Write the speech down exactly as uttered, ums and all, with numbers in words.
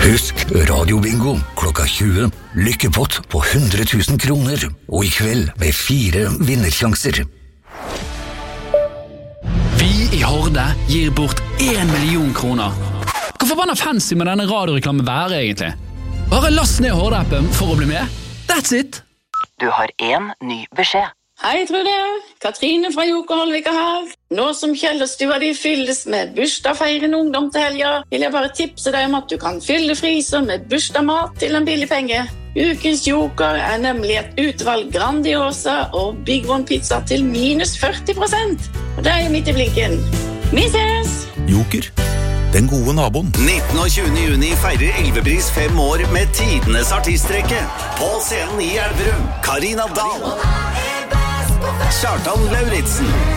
Husk radiobingo klokka tjue, lykkepott på hundre tusen kroner, og I kveld med fire vinnersjanser. Vi I Horde gir bort en million kroner. Hvor forbanna fancy med denne radioreklamen være egentlig? Bare last ned Horde-appen for å bli med. That's it! Du har en ny beskjed. Hei, Trude. Katrine fra Joker Holvika her. Nå som Kjellerstua de fylles med bursdagfeirende ungdom til helga, vil jeg bare tipse deg om at du kan fylle fryser med bursdagmat til en billig penge. Ukens Joker er nemlig et utvalg Grandiosa og Big One pizza til minus førti prosent. Og det er midt I blinken. Vi ses! Joker, den gode naboen. nittende og tjuende juni feirer Elvepris fem år med tidenes artistrekke. På scenen I Elverum, Karina Dahl, Kjartan Lauritsen,